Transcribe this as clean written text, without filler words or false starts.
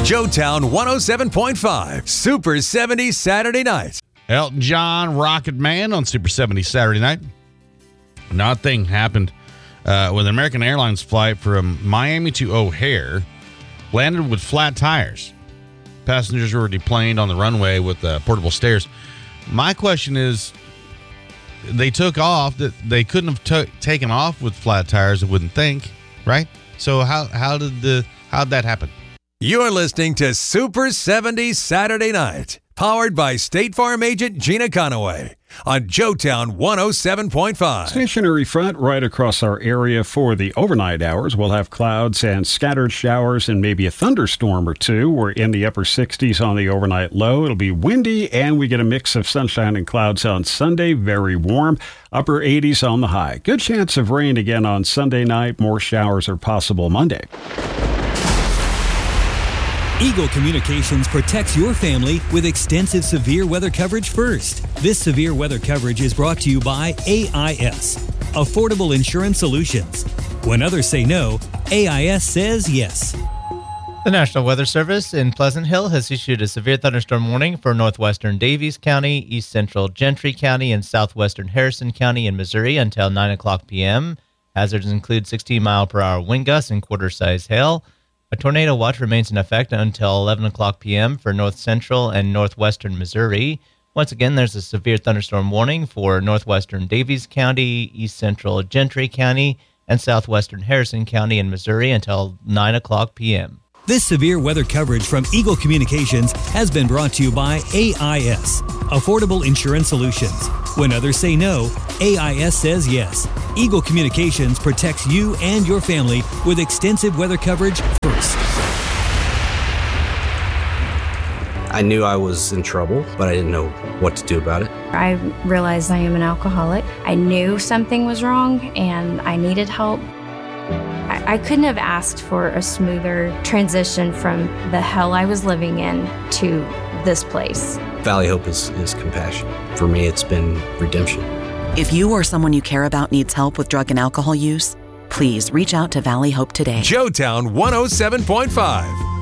Joetown 107.5, Super 70 Saturday night. Elton John, Rocket Man on Super 70 Saturday night. An odd thing happened with an American Airlines flight from Miami to O'Hare. Landed with flat tires. Passengers were deplaned on the runway with portable stairs. My question is, they took off. That they couldn't have taken off with flat tires, I wouldn't think, right? So how'd that happen? You're listening to Super 70 Saturday night, powered by State Farm agent Gina Conaway on Joetown 107.5. Stationary front right across our area for the overnight hours. We'll have clouds and scattered showers and maybe a thunderstorm or two. We're in the upper 60s on the overnight low. It'll be windy, and we get a mix of sunshine and clouds on Sunday. Very warm. Upper 80s on the high. Good chance of rain again on Sunday night. More showers are possible Monday. Eagle Communications protects your family with extensive severe weather coverage first. This severe weather coverage is brought to you by AIS, Affordable Insurance Solutions. When others say no, AIS says yes. The National Weather Service in Pleasant Hill has issued a severe thunderstorm warning for northwestern Davies County, east central Gentry County, and southwestern Harrison County in Missouri until 9 o'clock p.m. Hazards include 16-mile-per-hour wind gusts and quarter-size hail. A tornado watch remains in effect until 11 o'clock p.m. for north central and northwestern Missouri. Once again, there's a severe thunderstorm warning for northwestern Davies County, east central Gentry County, and southwestern Harrison County in Missouri until 9 o'clock p.m. This severe weather coverage from Eagle Communications has been brought to you by AIS, Affordable Insurance Solutions. When others say no, AIS says yes. Eagle Communications protects you and your family with extensive weather coverage first. I knew I was in trouble, but I didn't know what to do about it. I realized I am an alcoholic. I knew something was wrong and I needed help. I couldn't have asked for a smoother transition from the hell I was living in to this place. Valley Hope is compassion. For me, it's been redemption. If you or someone you care about needs help with drug and alcohol use, please reach out to Valley Hope today. Joetown 107.5.